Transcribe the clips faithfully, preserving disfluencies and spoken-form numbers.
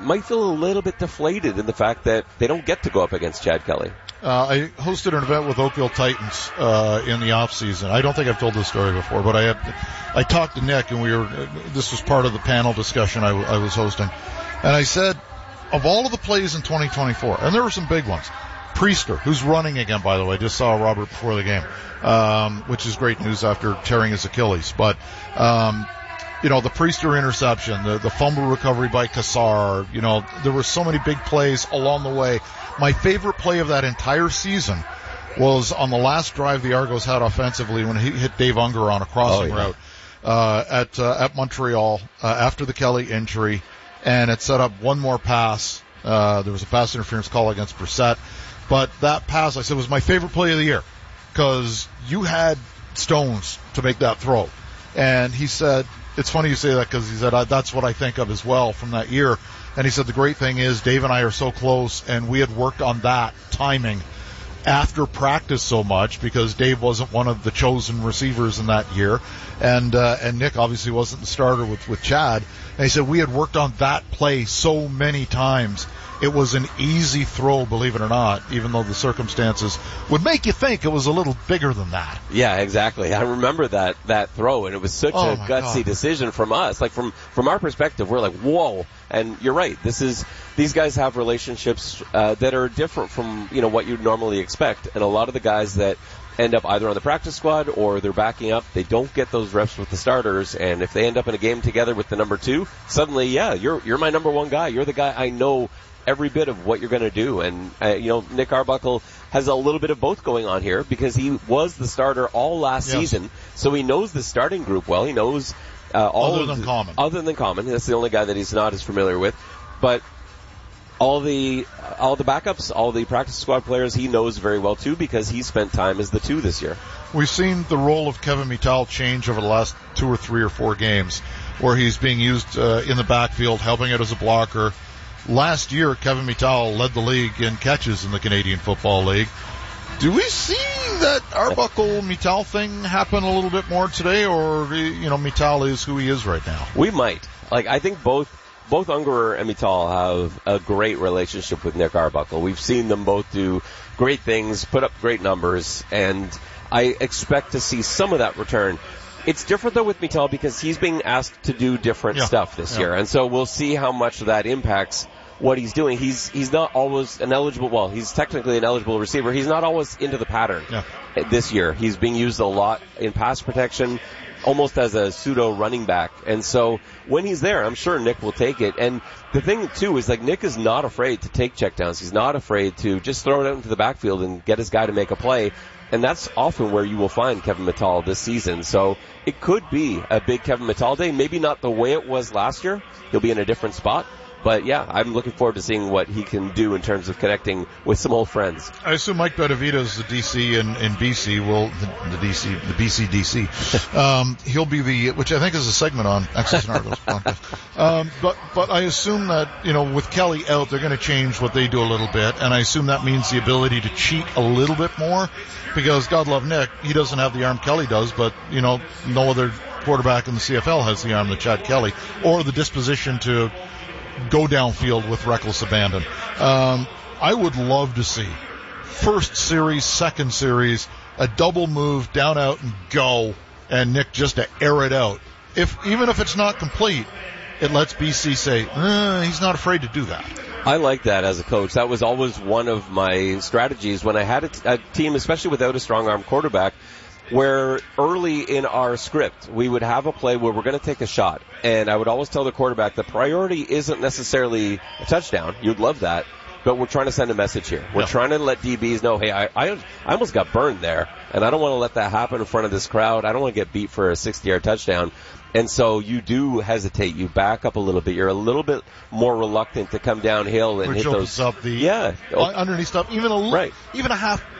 might feel a little bit deflated in the fact that they don't get to go up against Chad Kelly. Uh, I hosted an event with Oakville Titans uh, in the off season. I don't think I've told this story before, but I had, I talked to Nick, and we were. This was part of the panel discussion I, I was hosting, and I said, of all of the plays in twenty twenty-four, and there were some big ones. Priester, who's running again, by the way, just saw Robert before the game, um, which is great news after tearing his Achilles. But um, you know, the Priester interception, the, the fumble recovery by Kassar, you know, there were so many big plays along the way. My favorite play of that entire season was on the last drive the Argos had offensively when he hit Dave Unger on a crossing oh, yeah. route uh, at uh, at Montreal uh, after the Kelly injury, and it set up one more pass. Uh, there was a pass interference call against Brissett, but that pass, I said, was my favorite play of the year because you had stones to make that throw. And he said, it's funny you say that because he said, that's what I think of as well from that year. And he said, the great thing is Dave and I are so close, and we had worked on that timing after practice so much because Dave wasn't one of the chosen receivers in that year. And, uh, and Nick obviously wasn't the starter with, with Chad. And he said, we had worked on that play so many times. It was an easy throw, believe it or not, even though the circumstances would make you think it was a little bigger than that. Yeah, exactly. I remember that, that throw, and it was such oh a gutsy God. decision from us. Like, from, from our perspective, we're like, whoa. And you're right. This is, these guys have relationships, uh, that are different from, you know, what you'd normally expect. And a lot of the guys that end up either on the practice squad or they're backing up, they don't get those reps with the starters. And if they end up in a game together with the number two, suddenly, yeah, you're, you're my number one guy. You're the guy I know every bit of what you're going to do. And, uh, you know, Nick Arbuckle has a little bit of both going on here because he was the starter all last yes. season. So he knows the starting group well. He knows, uh, all other of than the, Common. Other than Common. That's the only guy that he's not as familiar with. But all the, all the backups, all the practice squad players he knows very well too because he spent time as the two this year. We've seen the role of Kevin Mittal change over the last two or three or four games where he's being used uh, in the backfield, helping out as a blocker. Last year, Kevin Mittal led the league in catches in the Canadian Football League. Do we see that Arbuckle-Mittal thing happen a little bit more today, or, you know, Mittal is who he is right now? We might. Like, I think both both Ungerer and Mittal have a great relationship with Nick Arbuckle. We've seen them both do great things, put up great numbers, and I expect to see some of that return. It's different, though, with Mittal because he's being asked to do different yeah. stuff this yeah. year. And so we'll see how much of that impacts what he's doing. He's he's not always an eligible, well, he's technically an eligible receiver. He's not always into the pattern yeah. this year. He's being used a lot in pass protection, almost as a pseudo running back. And so when he's there, I'm sure Nick will take it. And the thing, too, is like Nick is not afraid to take checkdowns. He's not afraid to just throw it out into the backfield and get his guy to make a play. And that's often where you will find Kevin Mittal this season. So it could be a big Kevin Mittal day. Maybe not the way it was last year. He'll be in a different spot. But, yeah, I'm looking forward to seeing what he can do in terms of connecting with some old friends. I assume Mike Benavides, the D C in, in B C, will the, the D C, the B C D C. Um, he'll be the, which I think is a segment on Access and Argos podcast. Um, but but I assume that, you know, with Kelly out, they're going to change what they do a little bit, and I assume that means the ability to cheat a little bit more, because God love Nick, he doesn't have the arm Kelly does, but you know, no other quarterback in the C F L has the arm that Chad Kelly, or the disposition to go downfield with reckless abandon. Um, I would love to see first series, second series, a double move, down, out, and go, and Nick just to air it out. If even if it's not complete, it lets B C say, eh, he's not afraid to do that. I like that as a coach. That was always one of my strategies when I had a, t- a team, especially without a strong arm quarterback, where early in our script, we would have a play where we're going to take a shot. And I would always tell the quarterback, the priority isn't necessarily a touchdown. You'd love that. But we're trying to send a message here. We're yeah. trying to let D Bs know, hey, I, I I almost got burned there, and I don't want to let that happen in front of this crowd. I don't want to get beat for a sixty-yard touchdown. And so you do hesitate. You back up a little bit. You're a little bit more reluctant to come downhill and Which hit opens those. up the yeah underneath stuff. Even a right. even a half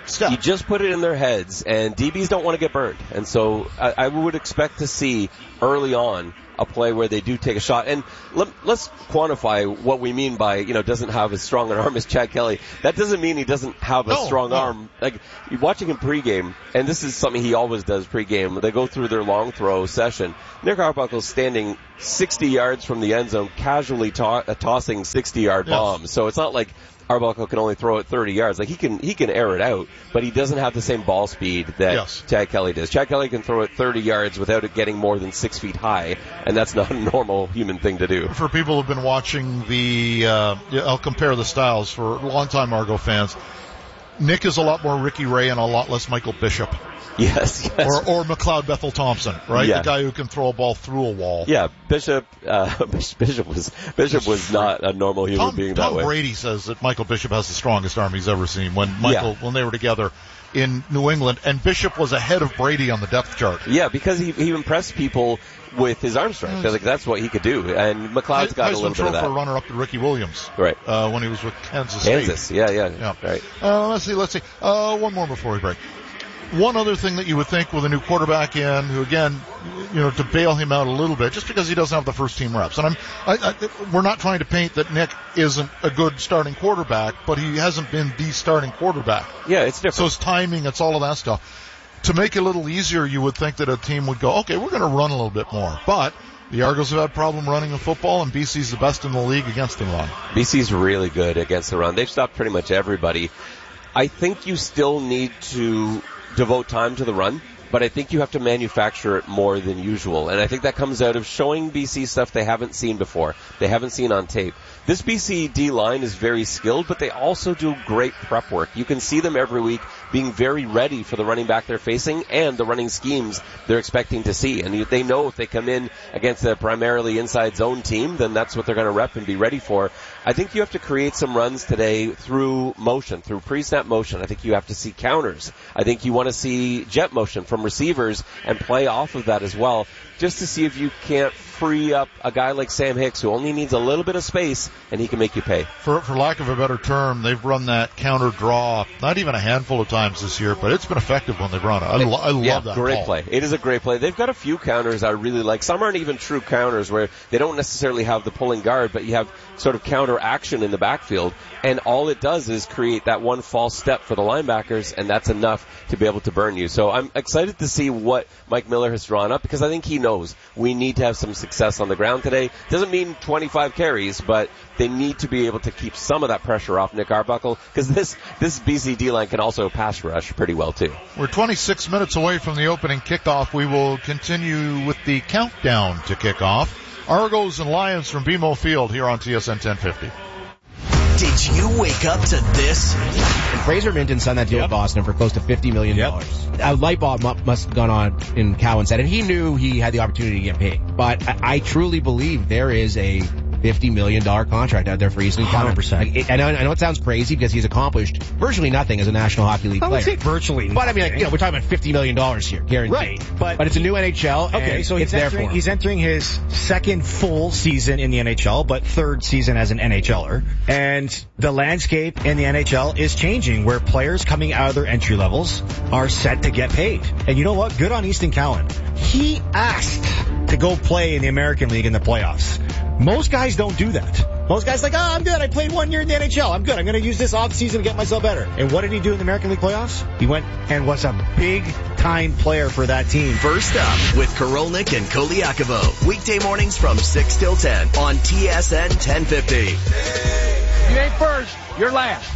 step. You just put it in their heads, and D Bs don't want to get burned. And so I, I would expect to see early on a play where they do take a shot. And let, let's quantify what we mean by, you know, doesn't have as strong an arm as Chad Kelly. That doesn't mean he doesn't have a no, strong no. arm. Like, you're watching him pregame, and this is something he always does pregame. They go through their long throw session. Nick Arbuckle's standing sixty yards from the end zone, casually to- uh, tossing sixty-yard yes. bombs. So it's not like Arbuckle can only throw it thirty yards. Like, he can he can air it out, but he doesn't have the same ball speed that yes. Chad Kelly does. Chad Kelly can throw it thirty yards without it getting more than six feet high, and that's not a normal human thing to do. For people who've been watching the, uh, I'll compare the styles for longtime Argo fans. Nick is a lot more Ricky Ray and a lot less Michael Bishop. Yes, yes. Or, or McLeod Bethel Thompson, right? Yeah. The guy who can throw a ball through a wall. Yeah, Bishop, uh, Bishop was, Bishop was not a normal human Tom, being Tom that way. Brady says that Michael Bishop has the strongest arm he's ever seen when Michael, Yeah. when they were together in New England, and Bishop was ahead of Brady on the depth chart. Yeah, because he, he impressed people with his arm strength. Like, that's what he could do. And McLeod's got a little bit of that. Heisman runner up to Ricky Williams. Right. Uh, when he was with Kansas State. Kansas, yeah, yeah. Yeah. Right. Uh, let's see, let's see. Uh, one more before we break. One other thing that you would think with a new quarterback in, who again, you know, to bail him out a little bit, just because he doesn't have the first team reps. And I'm, I, I, we're not trying to paint that Nick isn't a good starting quarterback, but he hasn't been the starting quarterback. Yeah, it's different. So it's timing, it's all of that stuff. To make it a little easier, you would think that a team would go, okay, we're going to run a little bit more. But the Argos have had a problem running the football, and B C's the best in the league against the run. B C's really good against the run. They've stopped pretty much everybody. I think you still need to devote time to the run, but I think you have to manufacture it more than usual. And I think that comes out of showing B C stuff they haven't seen before, they haven't seen on tape. This B C D-line is very skilled, but they also do great prep work. You can see them every week being very ready for the running back they're facing and the running schemes they're expecting to see. And they know if they come in against a primarily inside zone team, then that's what they're going to rep and be ready for. I think you have to create some runs today through motion, through pre-snap motion. I think you have to see counters. I think you want to see jet motion from receivers and play off of that as well, just to see if you can't free up a guy like Sam Hicks, who only needs a little bit of space, and he can make you pay. For for lack of a better term, they've run that counter draw not even a handful of times this year, but it's been effective when they've run it. I, lo- I love yeah, that great ball. play. It is a great play. They've got a few counters I really like. Some aren't even true counters where they don't necessarily have the pulling guard, but you have sort of counter action in the backfield, and all it does is create that one false step for the linebackers, and that's enough to be able to burn you. So I'm excited to see what Mike Miller has drawn up, because I think he knows we need to have some success on the ground today. Doesn't mean twenty-five carries, but they need to be able to keep some of that pressure off Nick Arbuckle, because this, this B C D line can also pass rush pretty well too. We're twenty-six minutes away from the opening kickoff. We will continue with the countdown to kickoff. Argos and Lions from B M O Field here on T S N ten fifty. Did you wake up to this? And Fraser Minton signed that deal Yep. with Boston for close to fifty million dollars. Yep. A light bulb mu- must have gone on in Cowan's head, and he knew he had the opportunity to get paid. But I, I truly believe there is a fifty million dollars contract out there for Easton Cowan. one hundred percent. Like, it, I, know, I know it sounds crazy because he's accomplished virtually nothing as a National Hockey League I player. would say virtually But I mean, like, nothing. you know, we're talking about fifty million dollars here, guaranteed. Right, but- but it's a new N H L, Okay, and so it's he's there for entering, him. he's entering his second full season in the N H L, but third season as an NHLer. And the landscape in the N H L is changing, where players coming out of their entry levels are set to get paid. And you know what? Good on Easton Cowan. He asked to go play in the American League in the playoffs. Most guys don't do that. Most guys are like, oh, I'm good. I played one year in the N H L. I'm good. I'm going to use this off season to get myself better. And what did he do in the American League playoffs? He went and was a big-time player for that team. First up with Korolnik and Koliakovo. Weekday mornings from six till ten on T S N ten fifty. You ain't first, you're last.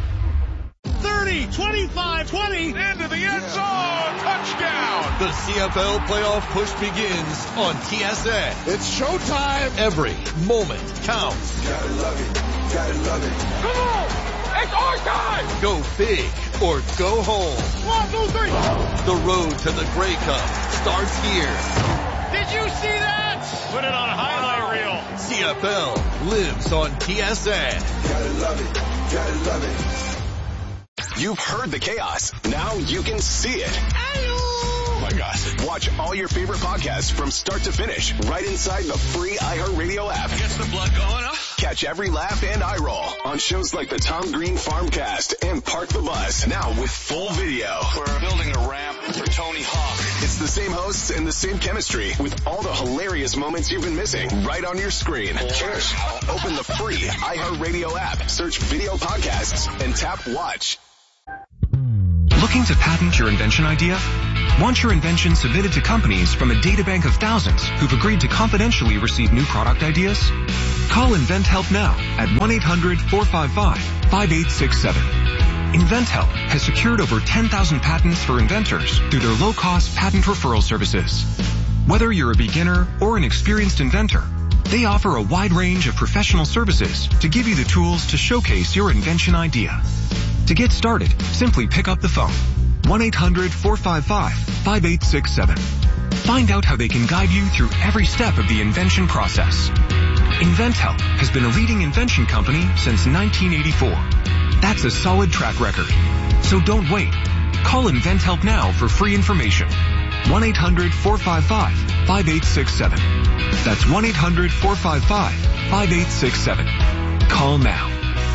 thirty, twenty-five, twenty, into the end zone, touchdown. The C F L playoff push begins on T S N. It's showtime. Every moment counts. Gotta love it, gotta love it. Come on, it's our time. Go big or go home. One, two, three. The road to the Grey Cup starts here. Did you see that? Put it on a highlight reel. C F L lives on T S N. Gotta love it, gotta love it. You've heard the chaos. Now you can see it. Oh my gosh. Watch all your favorite podcasts from start to finish right inside the free iHeartRadio app. Gets the blood going, huh? Catch every laugh and eye roll on shows like the Tom Green Farmcast and Park the Bus, now with full video. We're building a ramp for Tony Hawk. It's the same hosts and the same chemistry with all the hilarious moments you've been missing right on your screen. Cheers. Open the free iHeartRadio app, search video podcasts, and tap watch. Looking to patent your invention idea? Want your invention submitted to companies from a databank of thousands who've agreed to confidentially receive new product ideas? Call InventHelp now at one eight hundred four five five five eight six seven. InventHelp has secured over ten thousand patents for inventors through their low-cost patent referral services. Whether you're a beginner or an experienced inventor, they offer a wide range of professional services to give you the tools to showcase your invention idea. To get started, simply pick up the phone. one eight hundred four five five five eight six seven. Find out how they can guide you through every step of the invention process. InventHelp has been a leading invention company since nineteen eighty-four. That's a solid track record. So don't wait. Call InventHelp now for free information. one eight hundred four five five five eight six seven. That's one eight hundred four five five five eight six seven. Call now.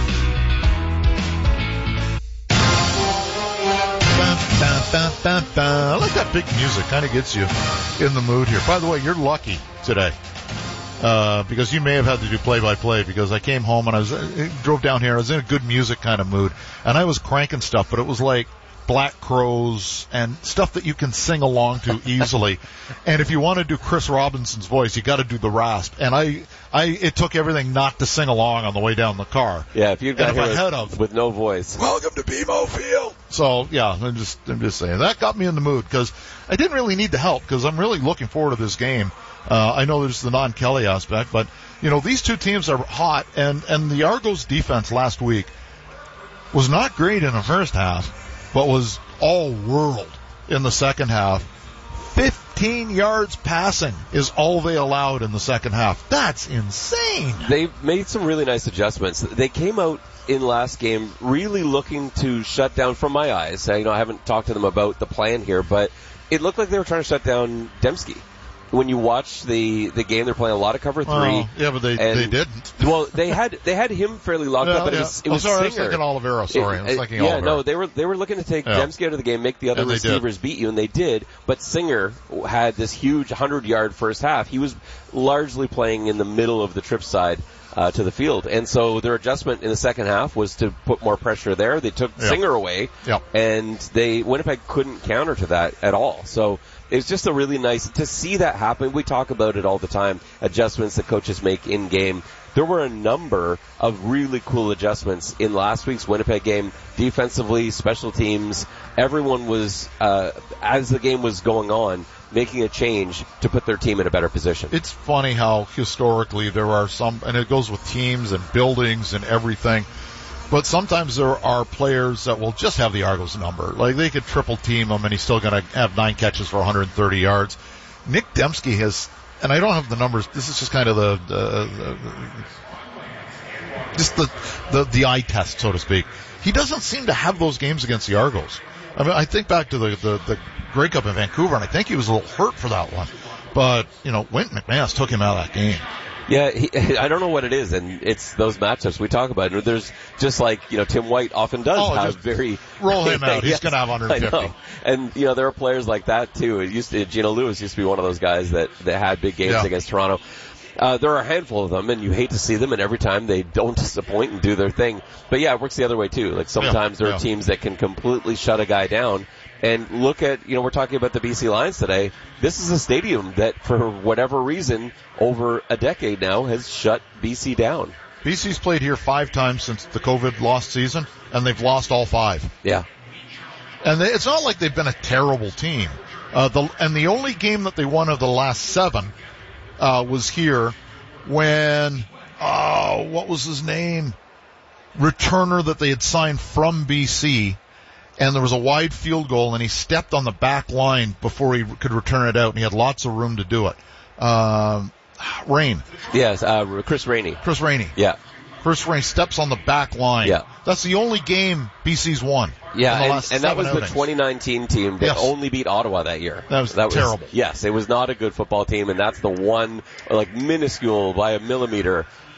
I like that big music. Kind of gets you in the mood here. By the way, you're lucky today. Uh, because you may have had to do play-by-play because I came home and I was, uh, drove down here. I was in a good music kind of mood and I was cranking stuff, but it was like Black Crowes and stuff that you can sing along to easily. And if you want to do Chris Robinson's voice, you got to do the rasp. And I, I, it took everything not to sing along on the way down the car. Yeah, if you've got and here ahead of, with no voice. Welcome to B M O Field. So yeah, I'm just, I'm just saying that got me in the mood because I didn't really need the help because I'm really looking forward to this game. Uh, I know there's the non-Kelly aspect, but you know these two teams are hot, and and the Argos defense last week was not great in the first half, but was all world in the second half. fifteen yards passing is all they allowed in the second half. That's insane. They made some really nice adjustments. They came out in last game really looking to shut down, from my eyes. You know, I haven't talked to them about the plan here, but it looked like they were trying to shut down Dembski. When you watch the, the game, they're playing a lot of cover three. Oh, yeah, but they and, they didn't. Well, they had they had him fairly locked yeah, up, but yeah. it was it oh, was sorry, Singer. I was thinking Olivero. Sorry, it, I was thinking yeah, Olivero. no, they were they were looking to take yeah. Dembski out of the game, make the other and receivers beat you, and they did. But Singer had this huge hundred-yard first half. He was largely playing in the middle of the trip side uh, to the field, and so their adjustment in the second half was to put more pressure there. They took yep. Singer away, yep. and they Winnipeg couldn't counter to that at all. So it's just a really nice to see that happen. We talk about it all the time, adjustments that coaches make in game. There were a number of really cool adjustments in last week's Winnipeg game, defensively, special teams. Everyone was, uh, as the game was going on, making a change to put their team in a better position. It's funny how historically there are some, and it goes with teams and buildings and everything, but sometimes there are players that will just have the Argos number. Like they could triple team him and he's still going to have nine catches for one hundred thirty yards. Nick Dembski has, and I don't have the numbers, this is just kind of the, the, the just the, the, the eye test, so to speak. He doesn't seem to have those games against the Argos. I mean, I think back to the, the, the Grey Cup in Vancouver, and I think he was a little hurt for that one. But, you know, Wynton McManus took him out of that game. Yeah, he, I don't know what it is, and it's those matchups we talk about. There's just like, you know, Tim White often does oh, have very... Roll him out. He's yes, going to have one hundred fifty. I know. And, you know, there are players like that, too. It used to, Gino Lewis used to be one of those guys that, that had big games yeah. against Toronto. Uh, there are a handful of them, and you hate to see them, and every time they don't disappoint and do their thing. But, yeah, it works the other way, too. Like, sometimes yeah, there are yeah. teams that can completely shut a guy down. And look at, you know, we're talking about the B C Lions today. This is a stadium that, for whatever reason, over a decade now, has shut B C down. B C's played here five times since the COVID lost season, and they've lost all five. Yeah. And they, it's not like they've been a terrible team. Uh, the, and the only game that they won of the last seven uh, was here when, uh, what was his name? Returner that they had signed from B C. And there was a wide field goal, and he stepped on the back line before he could return it out, and he had lots of room to do it. Um, Rain. Yes, uh, Chris Rainey. Chris Rainey. Yeah. Chris Rainey steps on the back line. Yeah. That's the only game B C's won. Yeah, in the and, last and that was outings. the twenty nineteen team that yes. only beat Ottawa that year. That was that terrible. Was, yes, it was not a good football team, and that's the one, like, minuscule by a millimeter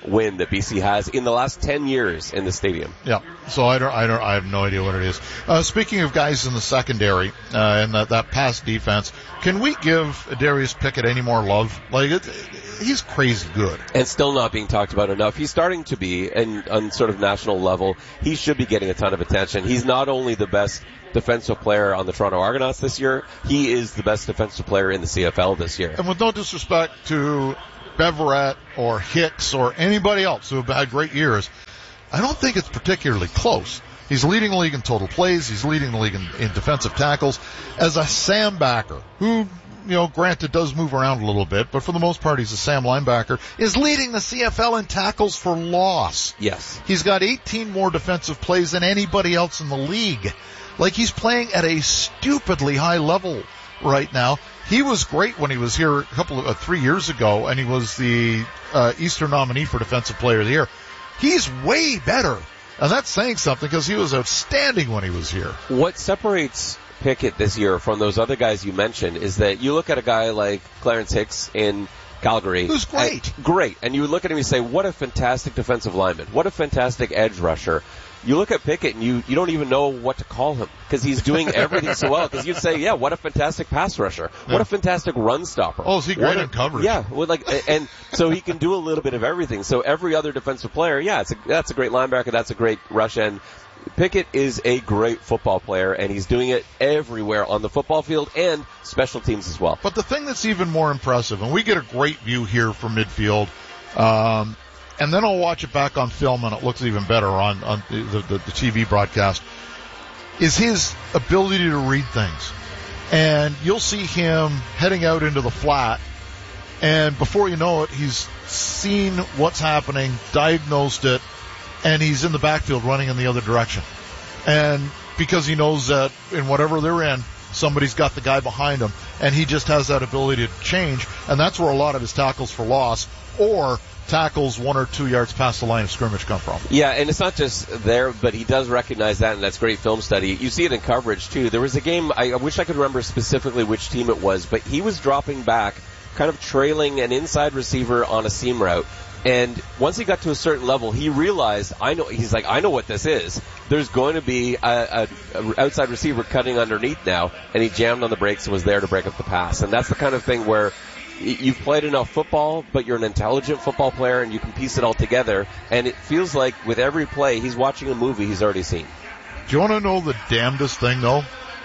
win that B C has in the last ten years in the stadium. Yeah. So I don't, I don't, I have no idea what it is. Uh, speaking of guys in the secondary, uh, and that, that pass defense, can we give Darius Pickett any more love? Like, it, he's crazy good. And still not being talked about enough. He's starting to be, and on sort of national level, he should be getting a ton of attention. He's not only the best defensive player on the Toronto Argonauts this year, he is the best defensive player in the C F L this year. And with no disrespect to Beverett or Hicks or anybody else who have had great years, I don't think it's particularly close. He's leading the league in total plays. He's leading the league in, in defensive tackles. As a Sam backer, who, you know, granted does move around a little bit, but for the most part he's a Sam linebacker, is leading the C F L in tackles for loss. Yes. He's got eighteen more defensive plays than anybody else in the league. Like, he's playing at a stupidly high level right now. He was great when he was here a couple of, uh, three years ago, and he was the uh, Eastern nominee for Defensive Player of the Year. He's way better. And that's saying something because he was outstanding when he was here. What separates Pickett this year from those other guys you mentioned is that you look at a guy like Clarence Hicks in Calgary. Who's great. And, great. And you look at him and you say, what a fantastic defensive lineman. What a fantastic edge rusher. You look at Pickett and you, you don't even know what to call him because he's doing everything so well. Because you'd say, yeah, what a fantastic pass rusher. What yeah. a fantastic run stopper. Oh, is he great what in a, coverage? Yeah. Well, like, and so he can do a little bit of everything. So every other defensive player, yeah, it's a, that's a great linebacker. That's a great rush end. Pickett is a great football player, and he's doing it everywhere on the football field and special teams as well. But the thing that's even more impressive, and we get a great view here from midfield, um, and then I'll watch it back on film, and it looks even better on, on the, the, the T V broadcast, is his ability to read things. And you'll see him heading out into the flat, and before you know it, he's seen what's happening, diagnosed it, and he's in the backfield running in the other direction. And because he knows that in whatever they're in, somebody's got the guy behind him, and he just has that ability to change, and that's where a lot of his tackles for loss or tackles one or two yards past the line of scrimmage come from. Yeah, and it's not just there, but he does recognize that, and that's great film study. You see it in coverage, too. There was a game, I, I wish I could remember specifically which team it was, but he was dropping back, kind of trailing an inside receiver on a seam route. And once he got to a certain level, he realized, I know, he's like, I know what this is. There's going to be a, a, a outside receiver cutting underneath now, and he jammed on the brakes and was there to break up the pass. And that's the kind of thing where you've played enough football, but you're an intelligent football player, and you can piece it all together. And it feels like with every play, he's watching a movie he's already seen. Do you want to know the damnedest thing, though?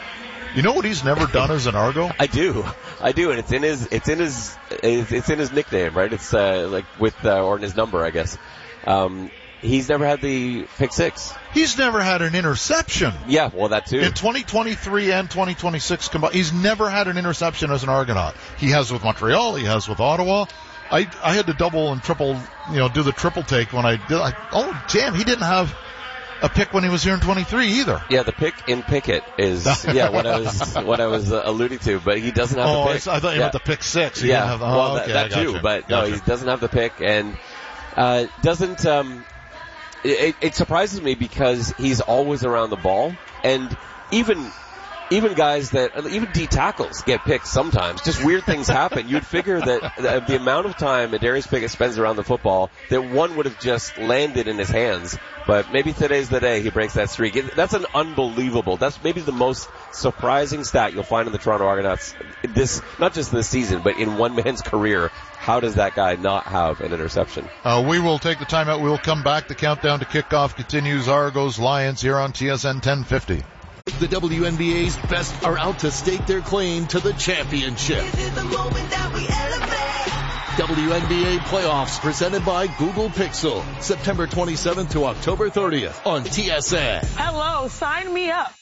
You know what he's never done as an Argo? I do, I do, and it's in his, it's in his, it's in his nickname, right? It's uh, like with uh, or in his number, I guess. Um, he's never had the pick six. He's never had an interception. Yeah, well, that too. In twenty twenty-three and twenty twenty-six combined, he's never had an interception as an Argonaut. He has with Montreal. He has with Ottawa. I I had to double and triple, you know, do the triple take when I did. I, oh, damn, he didn't have a pick when he was here in twenty-three either. Yeah, the pick in Pickett is yeah what I was what I was uh, alluding to, but he doesn't have oh, the pick. I thought you yeah. meant the pick six. He yeah, didn't have, oh, well okay, that, that too, you. but gotcha. no, he doesn't have the pick, and uh, doesn't. Um, it, it surprises me because he's always around the ball, and even. Even guys that, even D tackles get picked sometimes. Just weird things happen. You'd figure that the, the amount of time Darius Pickett spends around the football, that one would have just landed in his hands. But maybe today's the day he breaks that streak. It, that's an unbelievable, that's maybe the most surprising stat you'll find in the Toronto Argonauts this, not just this season, but in one man's career. How does that guy not have an interception? Uh, we will take the timeout. We will come back. The countdown to kickoff continues. Argos Lions here on T S N ten fifty. The W N B A's best are out to stake their claim to the championship. This is the moment that we elevate. W N B A playoffs presented by Google Pixel. September twenty-seventh to October thirtieth on T S N. Hello, sign me up.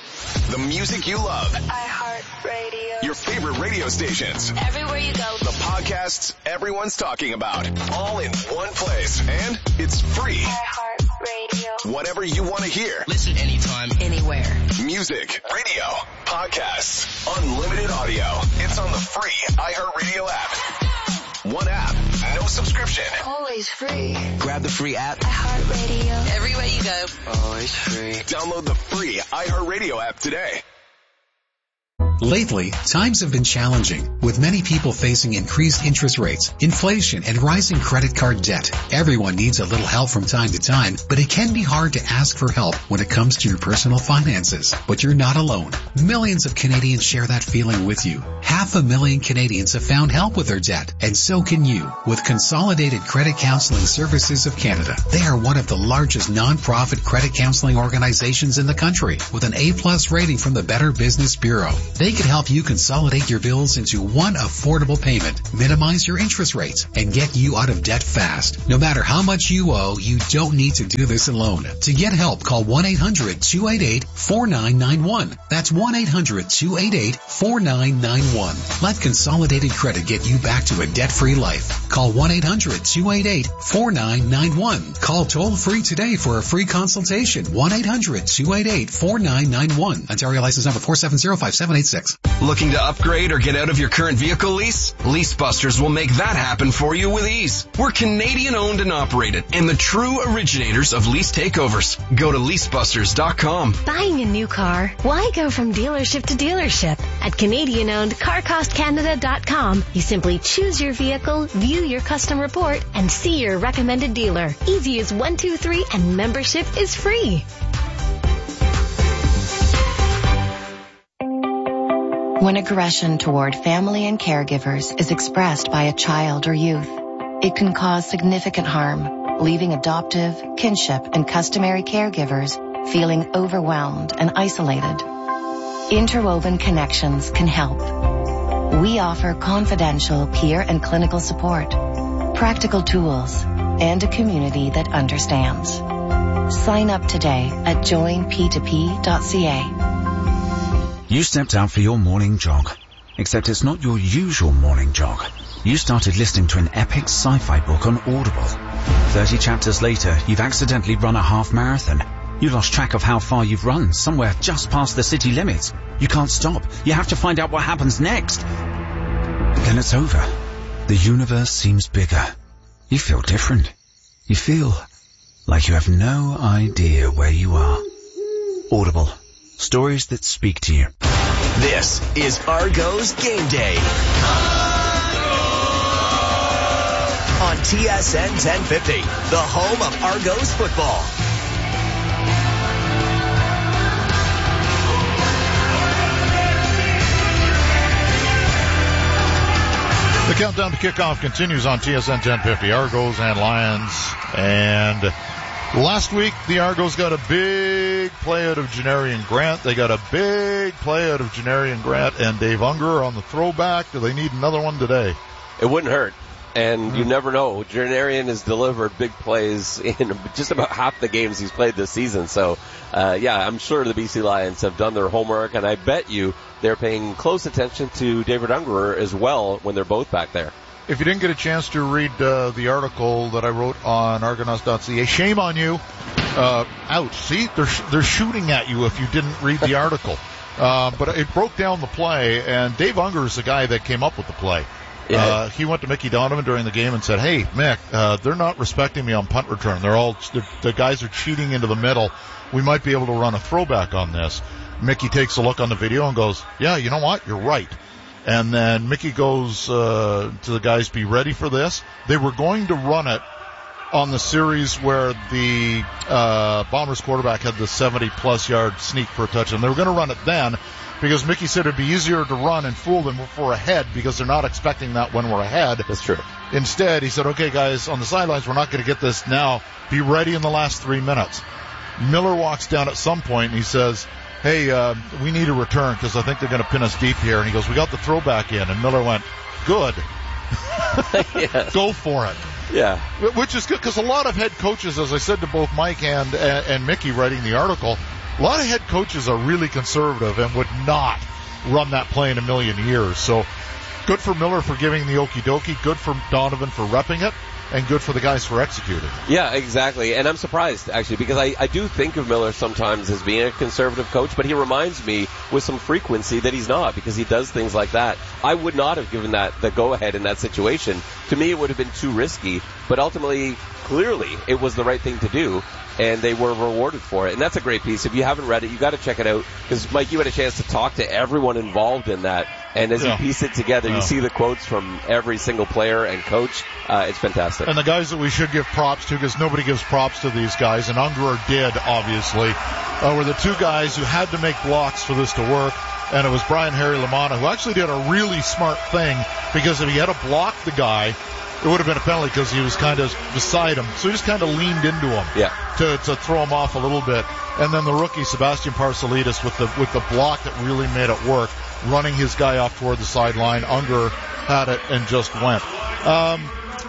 The music you love. iHeartRadio. Your favorite radio stations. Everywhere you go. The podcasts everyone's talking about. All in one place. And it's free. iHeartRadio. Whatever you want to hear. Listen anytime, anywhere. Music, radio, podcasts, unlimited audio. It's on the free iHeartRadio app. One app, no subscription. Always free. Grab the free app. iHeartRadio. Everywhere you go. Always free. Download the free iHeartRadio app today. Lately, times have been challenging, with many people facing increased interest rates, inflation, and rising credit card debt. Everyone needs a little help from time to time, but it can be hard to ask for help when it comes to your personal finances. But you're not alone. Millions of Canadians share that feeling with you. Half a million Canadians have found help with their debt, and so can you with Consolidated Credit Counseling Services of Canada. They are one of the largest non-profit credit counseling organizations in the country with an A-plus rating from the Better Business Bureau. They can help you consolidate your bills into one affordable payment, minimize your interest rates, and get you out of debt fast. No matter how much you owe, you don't need to do this alone. To get help, call one eight hundred two eight eight four nine nine one. That's one eight hundred two eight eight four nine nine one. Let Consolidated Credit get you back to a debt-free life. Call one eight hundred two eight eight four nine nine one. Call toll-free today for a free consultation. one eight hundred two eight eight four nine nine one. Ontario license number four seven zero five seven eight six. Looking to upgrade or get out of your current vehicle lease? LeaseBusters will make that happen for you with ease. We're Canadian owned and operated and the true originators of lease takeovers. Go to lease busters dot com. Buying a new car? Why go from dealership to dealership? At Canadian owned car cost canada dot com, you simply choose your vehicle, view your custom report, and see your recommended dealer. Easy as one, two, three, and membership is free. When aggression toward family and caregivers is expressed by a child or youth, it can cause significant harm, leaving adoptive, kinship, and customary caregivers feeling overwhelmed and isolated. Interwoven Connections can help. We offer confidential peer and clinical support, practical tools, and a community that understands. Sign up today at join p two p dot c a. You stepped out for your morning jog, except it's not your usual morning jog. You started listening to an epic sci-fi book on Audible. Thirty chapters later, you've accidentally run a half marathon. You lost track of how far you've run, somewhere just past the city limits. You can't stop. You have to find out what happens next. Then it's over. The universe seems bigger. You feel different. You feel like you have no idea where you are. Audible. Stories that speak to you. This is Argos Game Day. On T S N ten fifty, the home of Argos football. The countdown to kickoff continues on T S N ten fifty. Argos and Lions. And last week, the Argos got a big play out of Janarian Grant. They got a big play out of Janarian Grant and Dave Unger on the throwback. Do they need another one today? It wouldn't hurt. And you never know. Janarian has delivered big plays in just about half the games he's played this season. So, uh, yeah, I'm sure the B C Lions have done their homework, and I bet you they're paying close attention to David Unger as well when they're both back there. If you didn't get a chance to read uh, the article that I wrote on argonauts dot c a, shame on you. Uh, ouch. See, they're, sh- they're shooting at you if you didn't read the article. Uh, but it broke down the play, and Dave Unger is the guy that came up with the play. Yeah. Uh, he went to Mickey Donovan during the game and said, hey, Mick, uh, they're not respecting me on punt return. They're all, the guys are cheating into the middle. We might be able to run a throwback on this. Mickey takes a look on the video and goes, yeah, you know what? You're right. And then Mickey goes uh, to the guys, be ready for this. They were going to run it on the series where the uh, Bombers quarterback had the seventy-plus yard sneak for a touchdown. They were going to run it then because Mickey said it'd be easier to run and fool them if we're ahead because they're not expecting that when we're ahead. That's true. Instead, he said, okay, guys, on the sidelines, we're not going to get this now. Be ready in the last three minutes. Miller walks down at some point and he says, hey, uh, we need a return because I think they're going to pin us deep here. And he goes, we got the throwback in. And Miller went, good. Yes. Go for it. Yeah. Which is good because a lot of head coaches, as I said to both Mike and, and, and Mickey writing the article, a lot of head coaches are really conservative and would not run that play in a million years. So good for Miller for giving the okie dokie, good for Donovan for repping it, and good for the guys for executing. Yeah, exactly. And I'm surprised, actually, because I, I do think of Miller sometimes as being a conservative coach, but he reminds me with some frequency that he's not, because he does things like that. I would not have given that the go-ahead in that situation. To me, it would have been too risky, but ultimately, clearly it was the right thing to do, and they were rewarded for it. And that's a great piece. If you haven't read it, you got to check it out, because Mike, you had a chance to talk to everyone involved in that, and as yeah. you piece it together, yeah. you see the quotes from every single player and coach. Uh, it's fantastic. And the guys that we should give props to, because nobody gives props to these guys, and Ungerer did, obviously, uh, were the two guys who had to make blocks for this to work. And it was Brian Harry Lamanna, who actually did a really smart thing, because if he had blocked the guy, it would have been a penalty because he was kind of beside him. So he just kind of leaned into him yeah. to, to throw him off a little bit. And then the rookie, Sebastian Parcelidis, with the with the block that really made it work, running his guy off toward the sideline. Unger had it and just went. Um,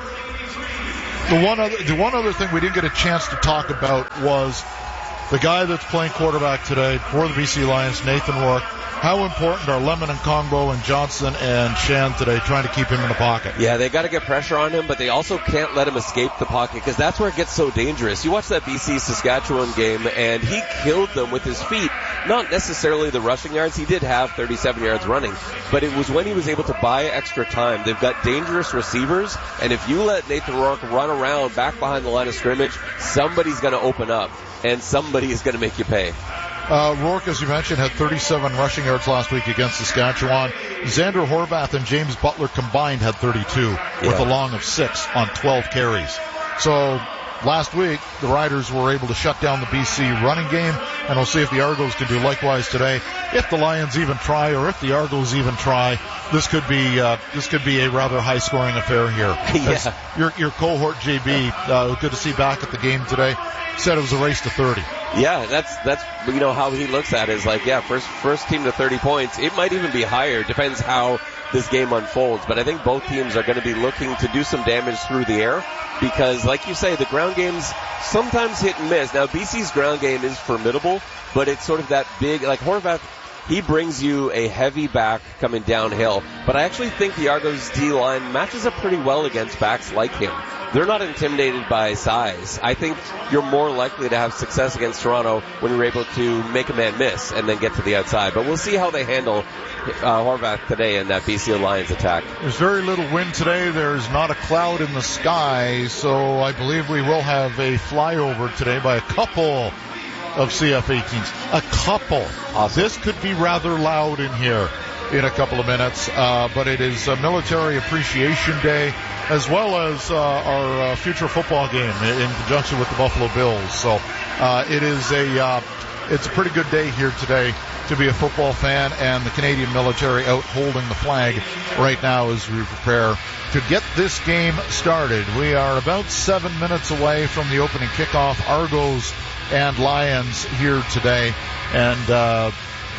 the one other the one other thing we didn't get a chance to talk about was the guy that's playing quarterback today for the B C Lions, Nathan Rourke. How important are Lemon and Kongbo and Johnson and Shan today, trying to keep him in the pocket? Yeah, they got to get pressure on him, but they also can't let him escape the pocket, because that's where it gets so dangerous. You watch that B C-Saskatchewan game, and he killed them with his feet. Not necessarily the rushing yards. He did have thirty-seven yards running, but it was when he was able to buy extra time. They've got dangerous receivers, and if you let Nathan Rourke run around back behind the line of scrimmage, somebody's going to open up, and somebody is going to make you pay. Uh, Rourke, as you mentioned, had thirty-seven rushing yards last week against Saskatchewan. Xander Horvath and James Butler combined had thirty-two, yeah. with a long of six on twelve carries. So last week, the Riders were able to shut down the B C running game, and we'll see if the Argos can do likewise today. If the Lions even try, or if the Argos even try, this could be uh, this could be a rather high-scoring affair here. yeah. Your your cohort J B, uh, good to see back at the game today, said it was a race to thirty. Yeah, that's that's you know how he looks at it, is like, yeah, first first team to thirty points. It might even be higher, depends how this game unfolds. But I think both teams are going to be looking to do some damage through the air, because, like you say, the ground game's sometimes hit and miss. Now, B C's ground game is formidable, but it's sort of that big, like Horvath, he brings you a heavy back coming downhill. But I actually think the Argos D-line matches up pretty well against backs like him. They're not intimidated by size. I think you're more likely to have success against Toronto when you're able to make a man miss and then get to the outside. But we'll see how they handle uh, Horvath today in that B C Lions attack. There's very little wind today. There's not a cloud in the sky, so I believe we will have a flyover today by a couple of C F eighteens. A couple. Awesome. This could be rather loud in here in a couple of minutes, uh, but it is a Military Appreciation Day, as well as uh, our uh, future football game in conjunction with the Buffalo Bills. So uh, it is a uh, it's a pretty good day here today to be a football fan, and the Canadian military out holding the flag right now as we prepare to get this game started. We are about seven minutes away from the opening kickoff. Argos and Lions here today, and uh,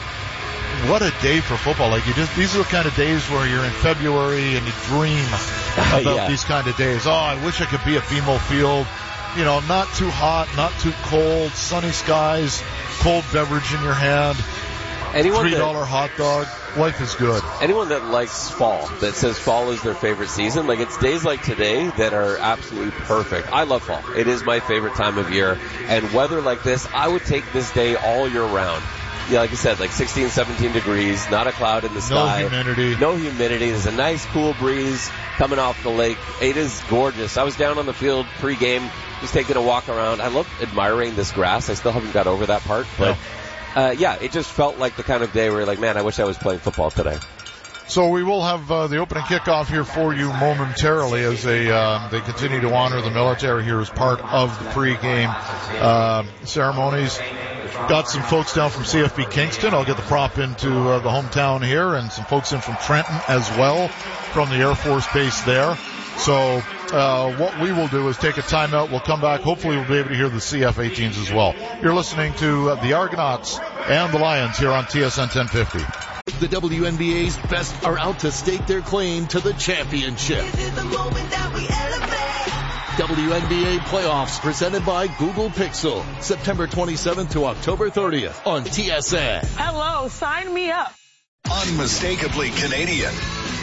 what a day for football. Like, you just, these are the kind of days where you're in February and you dream about yeah. these kind of days. Oh, I wish I could be at B M O Field. You know, not too hot, not too cold, sunny skies, cold beverage in your hand, Anyone three dollar that, hot dog. Life is good. Anyone that likes fall, that says fall is their favorite season, like, it's days like today that are absolutely perfect. I love fall. It is my favorite time of year. And weather like this, I would take this day all year round. Yeah, like you said, like sixteen, seventeen degrees, not a cloud in the sky. No humidity. No humidity. There's a nice cool breeze coming off the lake. It is gorgeous. I was down on the field pre-game, just taking a walk around. I love admiring this grass. I still haven't got over that part, but no. uh, yeah, it just felt like the kind of day where you're like, man, I wish I was playing football today. So we will have uh, the opening kickoff here for you momentarily as they uh, they continue to honor the military here as part of the pre-game uh, ceremonies. Got some folks down from C F B Kingston. I'll get the prop into uh, the hometown here, and some folks in from Trenton as well from the Air Force Base there. So uh, what we will do is take a timeout. We'll come back. Hopefully we'll be able to hear the C F eighteens as well. You're listening to uh, the Argonauts and the Lions here on T S N ten fifty. The W N B A's best are out to stake their claim to the championship. This is the moment that we elevate. W N B A playoffs presented by Google Pixel. September twenty-seventh to October thirtieth on T S N. Hello, sign me up. Unmistakably Canadian.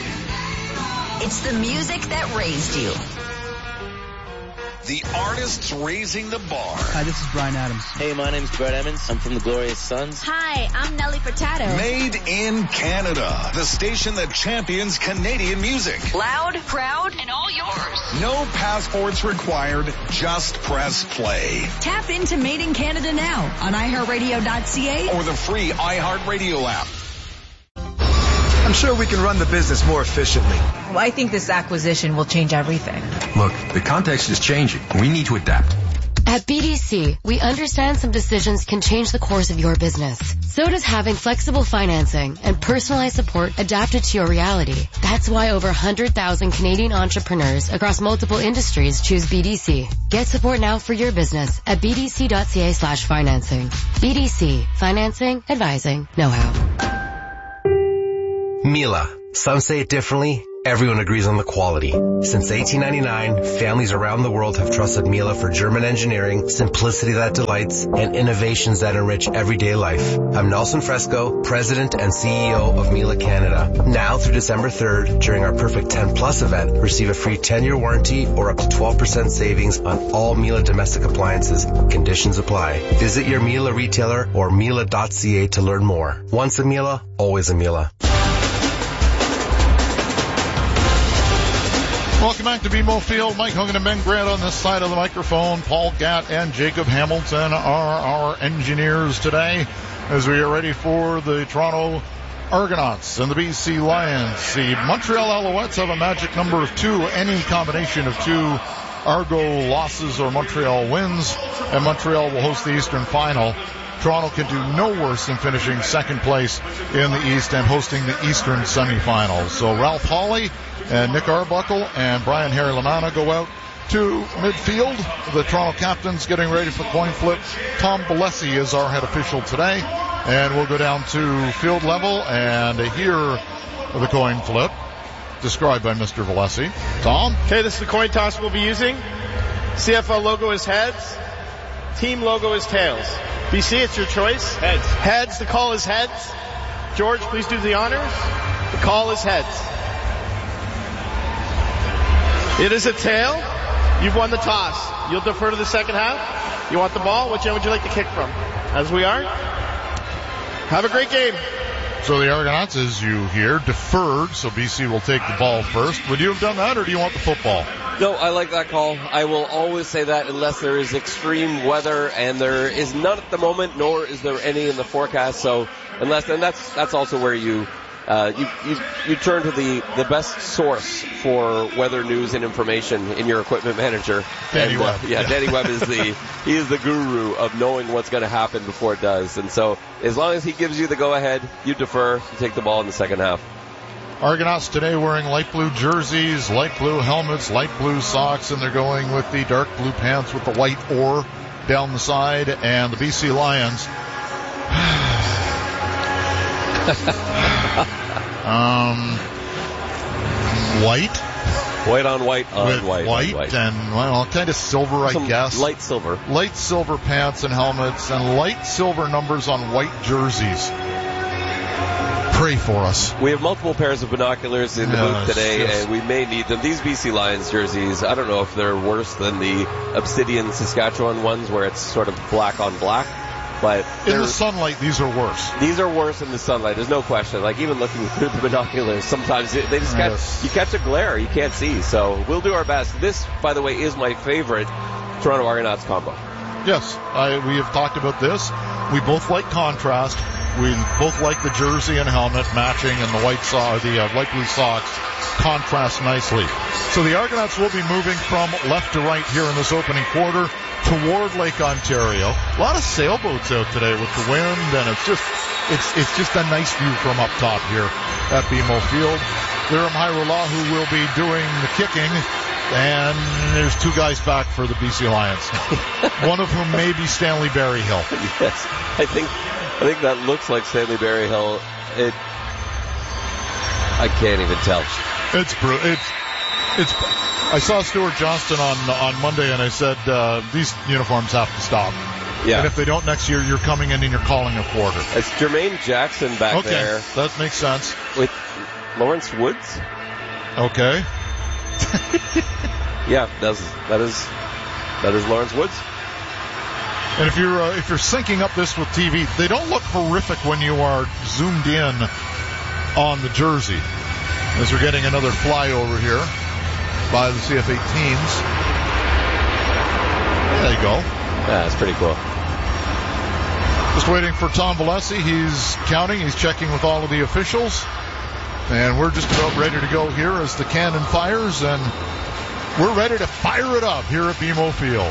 It's the music that raised you. The artists raising the bar. Hi, this is Bryan Adams. Hey, my name's Brett Emmons. I'm from the Glorious Sons. Hi, I'm Nelly Furtado. Made in Canada. The station that champions Canadian music. Loud, proud, and all yours. No passports required. Just press play. Tap into Made in Canada now on i heart radio dot c a or the free iHeartRadio app. I'm sure we can run the business more efficiently. Well, I think this acquisition will change everything. Look, the context is changing. We need to adapt. At B D C, we understand some decisions can change the course of your business. So does having flexible financing and personalized support adapted to your reality. That's why over one hundred thousand Canadian entrepreneurs across multiple industries choose B D C. Get support now for your business at b d c dot c a slash financing. B D C. Financing, advising, know-how. Miele. Some say it differently. Everyone agrees on the quality. Since eighteen ninety-nine, families around the world have trusted Miele for German engineering, simplicity that delights, and innovations that enrich everyday life. I'm Nelson Fresco, President and C E O of Miele Canada. Now through December third, during our Perfect ten Plus event, receive a free ten-year warranty or up to twelve percent savings on all Miele domestic appliances. Conditions apply. Visit your Miele retailer or miele dot c a to learn more. Once a Miele, always a Miele. Welcome back to B M O Field. Mike Hogan and Ben Grant on this side of the microphone. Paul Gatt and Jacob Hamilton are our engineers today as we are ready for the Toronto Argonauts and the B C Lions. The Montreal Alouettes have a magic number of two. Any combination of two Argo losses or Montreal wins, and Montreal will host the Eastern Final. Toronto can do no worse than finishing second place in the East and hosting the Eastern semifinals. So Ralph Hawley and Nick Arbuckle and Brian Harry Lamanna go out to midfield. The Toronto captains getting ready for the coin flip. Tom Balesi is our head official today, and we'll go down to field level and hear the coin flip described by Mister Balesi. Tom? Okay, this is the coin toss we'll be using. C F L logo is heads. Team logo is tails. B C, it's your choice. Heads. Heads, the call is heads. George, please do the honors. The call is heads. It is a tail. You've won the toss. You'll defer to the second half. You want the ball? Which end would you like to kick from? As we are. Have a great game. So the Argonauts, as you hear, deferred, so B C will take the ball first. Would you have done that, or do you want the football? No, I like that call. I will always say that unless there is extreme weather, and there is none at the moment, nor is there any in the forecast. So unless, and that's that's also where you uh, you, you you turn to the the best source for weather news and information in your equipment manager. Danny and, uh, Webb. Yeah, Danny Webb is the he is the guru of knowing what's going to happen before it does. And so as long as he gives you the go ahead, you defer, you take the ball in the second half. Argonauts today wearing light blue jerseys, light blue helmets, light blue socks, and they're going with the dark blue pants with the white oar down the side. And the B C Lions, um, white, white on white on with white, white, on white, and well, kind of silver, Some I guess. Light silver, light silver pants and helmets, and light silver numbers on white jerseys. Pray for us. We have multiple pairs of binoculars in the yeah, booth today, just... and we may need them. These B C Lions jerseys, I don't know if they're worse than the Obsidian Saskatchewan ones where it's sort of black on black, but in the sunlight, these are worse. These are worse in the sunlight. There's no question. Like even looking through the binoculars, sometimes they just catch, yes. you catch a glare. You can't see. So we'll do our best. This, by the way, is my favorite Toronto Argonauts combo. Yes, I, we have talked about this. We both like contrast. We both like the jersey and helmet matching, and the white so- the uh, light blue socks contrast nicely. So the Argonauts will be moving from left to right here in this opening quarter toward Lake Ontario. A lot of sailboats out today with the wind, and it's just it's it's just a nice view from up top here at B M O Field. Liram Hairullah, who will be doing the kicking, and there's two guys back for the B C Lions. One of whom may be Stanley Berryhill. Yes, I think. I think that looks like Stanley Berryhill. It, I can't even tell. It's brutal. It's, it's, I saw Stuart Johnston on, on Monday, and I said, uh, these uniforms have to stop. Yeah. And if they don't next year, you're coming in and you're calling a quarter. It's Jermaine Jackson back okay, there. That makes sense. With Lawrence Woods. Okay. Yeah, that's, that is, that is Lawrence Woods. And if you're uh, if you're syncing up this with T V, they don't look horrific when you are zoomed in on the jersey. As we're getting another flyover here. by the C F eight teams. There you go. Yeah, that's pretty cool. Just waiting for Tom Valesi. He's counting. He's checking with all of the officials. And we're just about ready to go here as the cannon fires. And we're ready to fire it up here at B M O Field.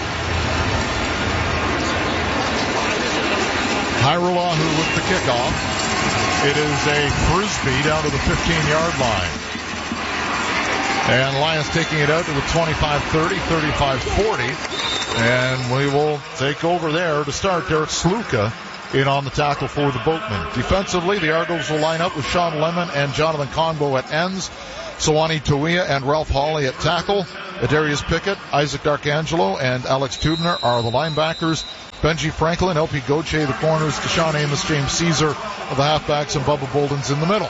Hairulahu with the kickoff. It is a frisbee down to the fifteen-yard line. And Lions taking it out to the twenty-five thirty, thirty-five forty. And we will take over there to start. Derek Sluka in on the tackle for the Boatmen. Defensively, the Argos will line up with Sean Lemon and Jonathan Conbo at ends. Sawani Tawia and Ralph Hawley at tackle. Adarius Pickett, Isaac D'Arcangelo, and Alex Tubner are the linebackers. Benji Franklin, L P Gauthier, the corners. Deshaun Amos, James Caesar of the halfbacks, and Bubba Bolden's in the middle.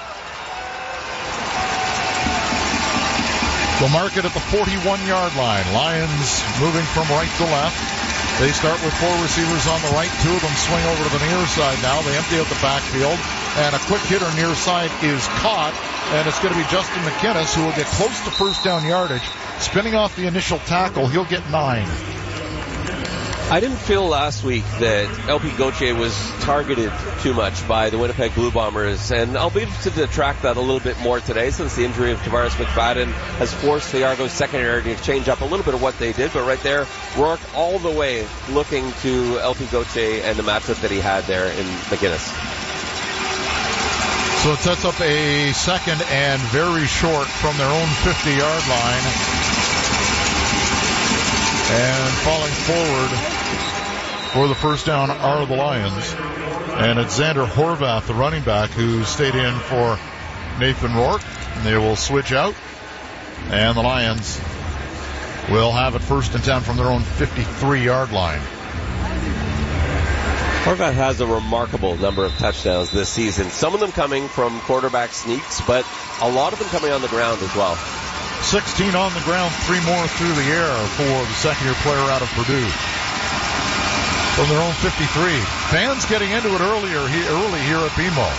They'll mark it at the forty-one-yard line. Lions moving from right to left. They start with four receivers on the right. Two of them swing over to the near side now. They empty out the backfield. And a quick hitter near side is caught. And it's going to be Justin McInnes who will get close to first down yardage. Spinning off the initial tackle, he'll get nine. I didn't feel last week that L P Gauthier was targeted too much by the Winnipeg Blue Bombers, and I'll be able to detract that a little bit more today since the injury of Tavares McFadden has forced the Argos secondary to change up a little bit of what they did. But right there, Rourke all the way looking to L P Gauthier and the matchup that he had there in McInnes. So it sets up a second and very short from their own fifty-yard line. And falling forward for the first down are the Lions. And it's Xander Horvath, the running back, who stayed in for Nathan Rourke. And they will switch out. And the Lions will have it first and ten from their own fifty-three-yard line. Horvath has a remarkable number of touchdowns this season. Some of them coming from quarterback sneaks, but a lot of them coming on the ground as well. sixteen on the ground, three more through the air for the second-year player out of Purdue. From their own fifty-three. Fans getting into it earlier, early here at B M O.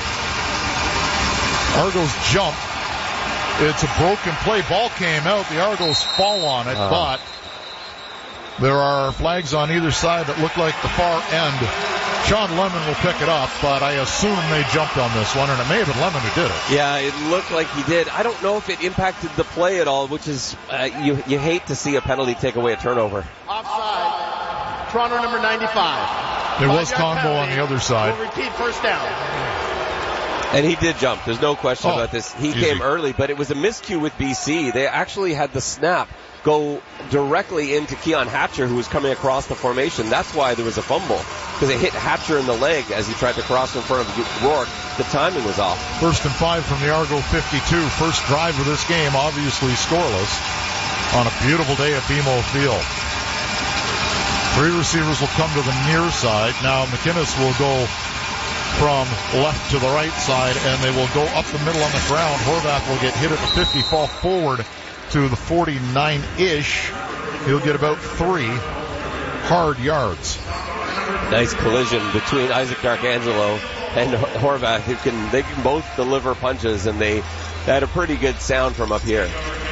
Argos jump. It's a broken play. Ball came out. The Argos fall on it, uh. but there are flags on either side that look like the far end. Sean Lemon will pick it up, but I assume they jumped on this one, and it may have been Lemon who did it. Yeah, it looked like he did. I don't know if it impacted the play at all, which is, uh, you you hate to see a penalty take away a turnover. Offside. Toronto number ninety-five. There was Conbo on the other side. We'll repeat first down. And he did jump. There's no question oh, about this. He easy. came early, but it was a miscue with B C. They actually had the snap go directly into Keon Hatcher, who was coming across the formation. That's why there was a fumble, because it hit Hatcher in the leg as he tried to cross in front of Rourke. The timing was off. First and five from the Argo fifty-two. First drive of this game, obviously scoreless, on a beautiful day at B M O Field. Three receivers will come to the near side. Now McInnes will go from left to the right side, and they will go up the middle on the ground. Horvath will get hit at the fifty, fall forward to the forty-nine-ish. He'll get about three hard yards. Nice collision between Isaac D'Arcangelo and Horvath. Who can, they can both deliver punches, and they had a pretty good sound from up here.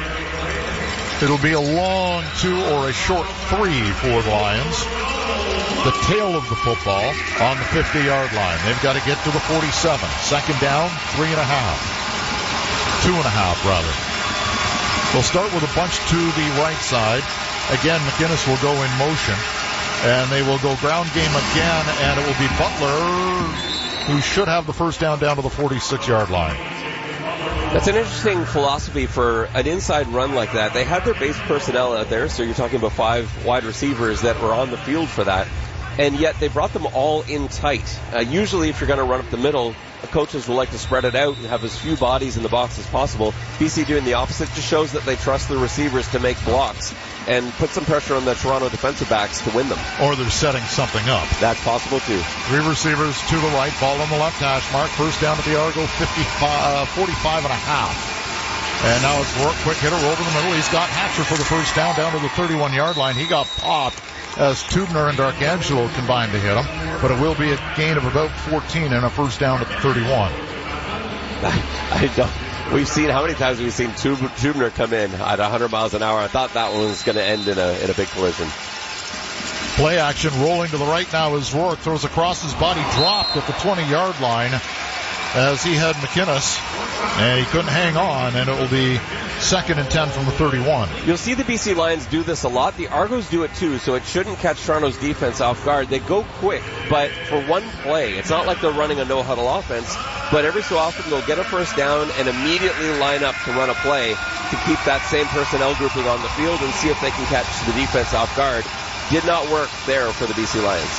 It'll be a long two or a short three for the Lions. The tail of the football on the fifty-yard line. They've got to get to the forty-seven. Second down, three and a half. Two and a half, rather. They'll start with a bunch to the right side. Again, McInnes will go in motion. And they will go ground game again, and it will be Butler, who should have the first down down to the forty-six-yard line. That's an interesting philosophy for an inside run like that. They had their base personnel out there, so you're talking about five wide receivers that were on the field for that. And yet they brought them all in tight. Uh, usually if you're going to run up the middle, the coaches will like to spread it out and have as few bodies in the box as possible. B C doing the opposite just shows that they trust the receivers to make blocks and put some pressure on the Toronto defensive backs to win them. Or they're setting something up. That's possible too. Three receivers to the right, ball on the left hash mark. First down at the Argo, fifty-five, forty-five and a half. And now it's Rourke, quick hitter over the middle. He's got Hatcher for the first down down to the thirty-one-yard line. He got popped as Tubner and D'Arcangelo combined to hit him. But it will be a gain of about fourteen and a first down at the thirty-one. I don't, We've seen, how many times have we seen Tubner come in at one hundred miles an hour? I thought that one was going to end in a in a big collision. Play action rolling to the right now as Rourke throws across his body, dropped at the twenty-yard line as he had McInnes, and he couldn't hang on, and it will be second and ten from the thirty-one. You'll see the B C Lions do this a lot. The Argos do it too, so it shouldn't catch Toronto's defense off guard. They go quick, but for one play, it's not like they're running a no-huddle offense, but every so often they'll get a first down and immediately line up to run a play to keep that same personnel grouping on the field and see if they can catch the defense off guard. Did not work there for the B C Lions.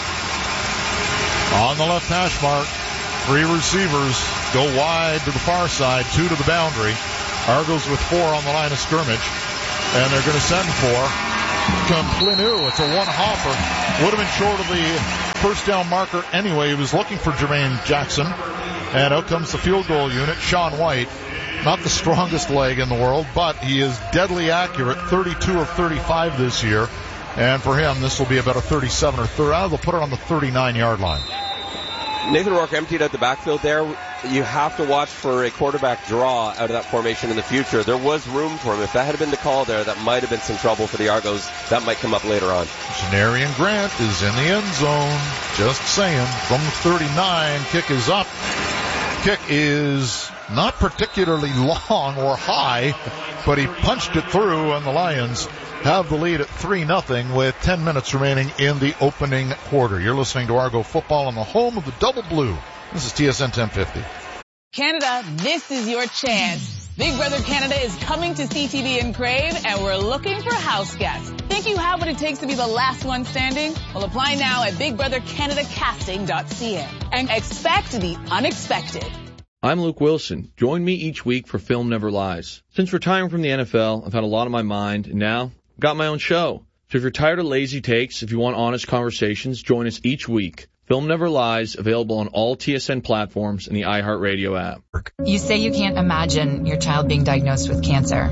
On the left hash mark, three receivers go wide to the far side, two to the boundary. Argos with four on the line of scrimmage, and they're going to send for Complinu. It's a one-hopper. Would have been short of the first down marker anyway. He was looking for Jermaine Jackson, and out comes the field goal unit, Sean White. Not the strongest leg in the world, but he is deadly accurate, thirty-two of thirty-five this year. And for him, this will be about a thirty-seven or thirty. They'll put it on the thirty-nine-yard line. Nathan Rourke emptied out the backfield there. You have to watch for a quarterback draw out of that formation in the future. There was room for him. If that had been the call there, that might have been some trouble for the Argos. That might come up later on. Janarian Grant is in the end zone. Just saying. From the thirty-nine, kick is up. Kick is not particularly long or high, but he punched it through, and the Lions have the lead at three nothing with ten minutes remaining in the opening quarter. You're listening to Argo Football on the home of the Double Blue. This is T S N ten fifty. Canada, this is your chance. Big Brother Canada is coming to C T V in Crave, and we're looking for house guests. Think you have what it takes to be the last one standing? Well, apply now at big brother canada casting dot c a and expect the unexpected. I'm Luke Wilson. Join me each week for Film Never Lies. Since retiring from the N F L, I've had a lot on my mind, and now I've got my own show. So if you're tired of lazy takes, if you want honest conversations, join us each week. Film Never Lies, available on all T S N platforms and the iHeartRadio app. You say you can't imagine your child being diagnosed with cancer,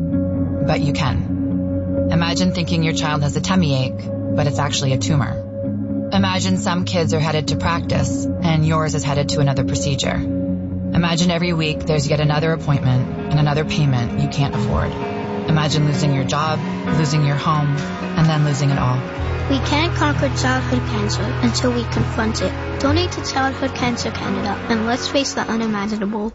but you can. Imagine thinking your child has a tummy ache, but it's actually a tumor. Imagine some kids are headed to practice, and yours is headed to another procedure. Imagine every week there's yet another appointment and another payment you can't afford. Imagine losing your job, losing your home, and then losing it all. We can't conquer childhood cancer until we confront it. Donate to Childhood Cancer Canada, and let's face the unimaginable.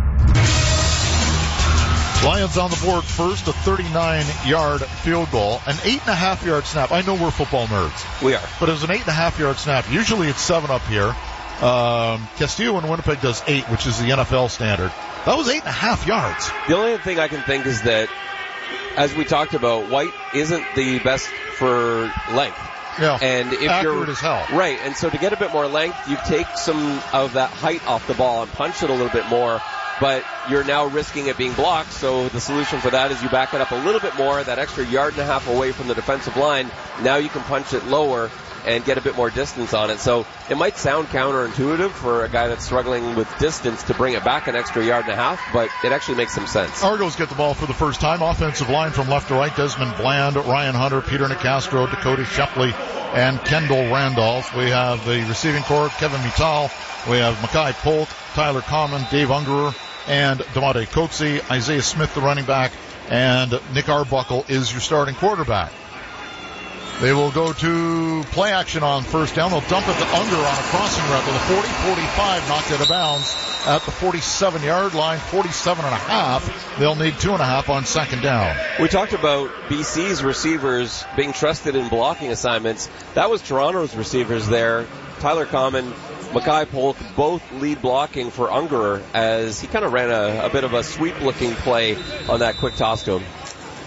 Lions on the board first, a thirty-nine-yard field goal, an eight and a half yard snap. I know we're football nerds. We are. But it was an eight and a half yard snap. Usually it's seven up here. Um, Castillo in Winnipeg does eight, which is the N F L standard. That was eight and a half yards. The only thing I can think is that, as we talked about, White isn't the best for length. Yeah, and if accurate you're as hell. Right, and so to get a bit more length, you take some of that height off the ball and punch it a little bit more, but you're now risking it being blocked, so the solution for that is you back it up a little bit more, that extra yard and a half away from the defensive line. Now you can punch it lower and get a bit more distance on it. So it might sound counterintuitive for a guy that's struggling with distance to bring it back an extra yard and a half, but it actually makes some sense. Argos get the ball for the first time. Offensive line from left to right, Desmond Bland, Ryan Hunter, Peter Nicastro, Dakota Shepley, and Kendall Randolph. We have the receiving corps, Kevin Mittal. We have Mackay Polk, Tyler Common, Dave Ungerer, and Damade Coetzee, Isaiah Smith, the running back, and Nick Arbuckle is your starting quarterback. They will go to play action on first down. They'll dump it to Unger on a crossing route to the forty forty-five, knocked out of bounds at the forty-seven-yard line, forty-seven and a half. They'll need two and a half on second down. We talked about B C's receivers being trusted in blocking assignments. That was Toronto's receivers there. Tyler Common, Mackay Polk, both lead blocking for Ungerer as he kind of ran a, a bit of a sweep-looking play on that quick toss to him.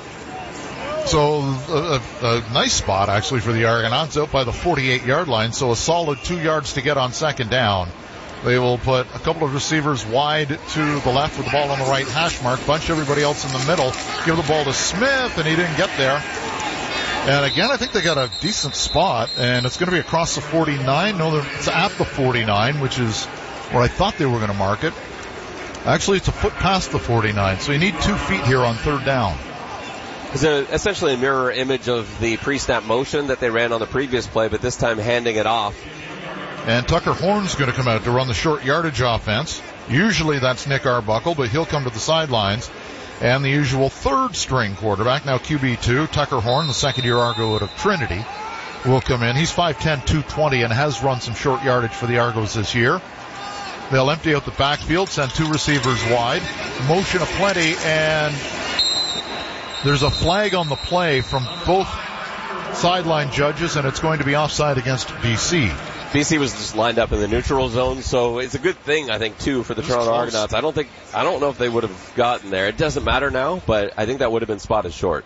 So a, a nice spot, actually, for the Argonauts out by the forty-eight-yard line, so a solid two yards to get on second down. They will put a couple of receivers wide to the left with the ball on the right hash mark, bunch everybody else in the middle, give the ball to Smith, and he didn't get there. And again, I think they got a decent spot, and it's going to be across the forty-nine. No, it's at the forty-nine, which is where I thought they were going to mark it. Actually, it's a foot past the forty-nine, so you need two feet here on third down. It's a, essentially a mirror image of the pre-snap motion that they ran on the previous play, but this time handing it off. And Tucker Horn's going to come out to run the short yardage offense. Usually that's Nick Arbuckle, but he'll come to the sidelines. And the usual third-string quarterback, now Q B two, Tucker Horn, the second-year Argo out of Trinity, will come in. He's five ten, two twenty, and has run some short yardage for the Argos this year. They'll empty out the backfield, send two receivers wide, motion aplenty, and there's a flag on the play from both sideline judges, and it's going to be offside against B C. B C was just lined up in the neutral zone, so it's a good thing, I think, too, for the Toronto Argonauts. I don't think, I don't know if they would have gotten there. It doesn't matter now, but I think that would have been spotted short.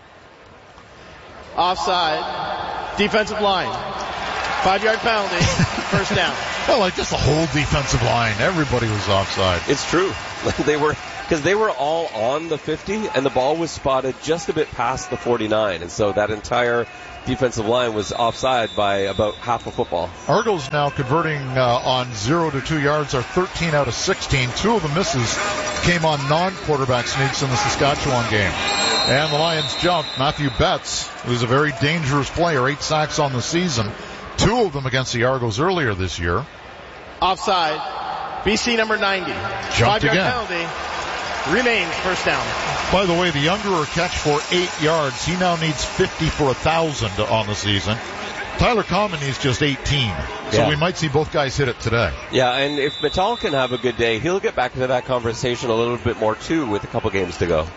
Offside. Defensive line. Five-yard penalty. First down. Well, like just the whole defensive line. Everybody was offside. It's true. They were, because they were all on the fifty, and the ball was spotted just a bit past the forty-nine, and so that entire defensive line was offside by about half a football. Argos now converting uh, on zero to two yards are thirteen out of sixteen. Two of the misses came on non-quarterback sneaks in the Saskatchewan game. And the Lions jump. Matthew Betts, who's a very dangerous player, eight sacks on the season. Two of them against the Argos earlier this year. Offside. B C number ninety. Jumped Five-yard again. penalty. Remains first down. By the way, the Ungerer catch for eight yards. He now needs fifty for a thousand on the season. Tyler Common needs just eighteen. So Yeah. we might see both guys hit it today. Yeah, and if Mittal can have a good day, he'll get back into that conversation a little bit more, too, with a couple games to go.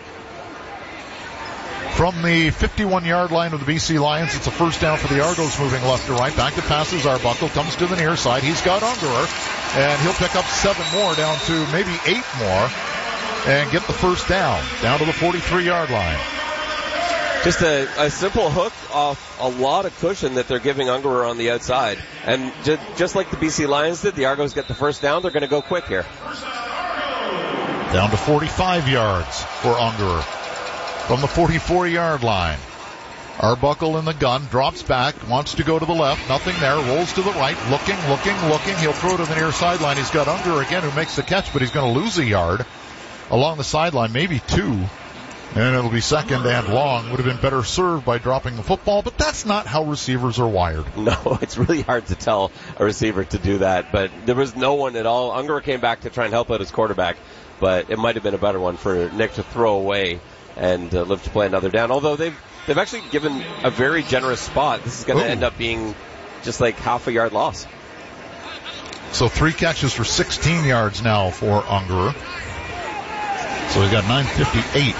From the fifty-one-yard line of the B C Lions, it's a first down for the Argos, moving left to right. Back to passes. Arbuckle comes to the near side. He's got Ungerer, and he'll pick up seven more, down to maybe eight more, and get the first down, down to the forty-three-yard line. Just a, a simple hook off a lot of cushion that they're giving Ungerer on the outside. And ju- just like the B C Lions did, the Argos get the first down. They're going to go quick here. Down to forty-five yards for Ungerer. From the forty-four-yard line. Arbuckle in the gun, drops back, wants to go to the left, nothing there, rolls to the right, looking, looking, looking. He'll throw to the near sideline. He's got Ungerer again, who makes the catch, but he's going to lose a yard along the sideline, maybe two. And it'll be second and long. Would have been better served by dropping the football, but that's not how receivers are wired. No, it's really hard to tell a receiver to do that, but there was no one at all. Ungerer came back to try and help out his quarterback, but it might have been a better one for Nick to throw away and uh, live to play another down. Although they've they've actually given a very generous spot. This is going to end up being just like half a yard loss. So three catches for sixteen yards now for Ungerer. So he's got nine fifty-eight.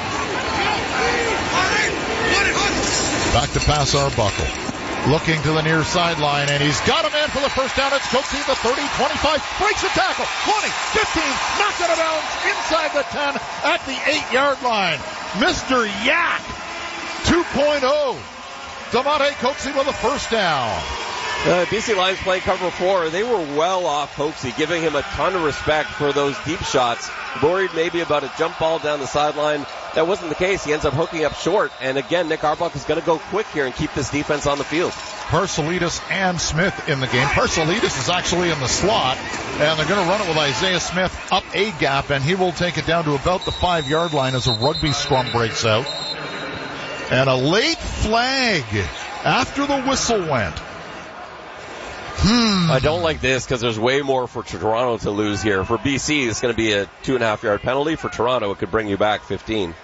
Back to pass Arbuckle. Looking to the near sideline, and he's got a man for the first down. It's Coatsy, the thirty, twenty-five, breaks the tackle, twenty, fifteen, knocked out of bounds, inside the ten, at the eight-yard line. Mister Yak, two point oh. Damate Coatsy with a first down. Uh, B C Lions playing cover four. They were well off Coatsy, giving him a ton of respect for those deep shots. Worried maybe about a jump ball down the sideline. That wasn't the case. He ends up hooking up short. And again, Nick Arbuckle is going to go quick here and keep this defense on the field. Parcelidis and Smith in the game. Parcelidis is actually in the slot, and they're going to run it with Isaiah Smith up a gap, and he will take it down to about the five-yard line as a rugby scrum breaks out. And a late flag after the whistle went. Hmm. I don't like this because there's way more for Toronto to lose here. For B C, it's going to be a two and a half yard penalty. For Toronto, it could bring you back fifteen.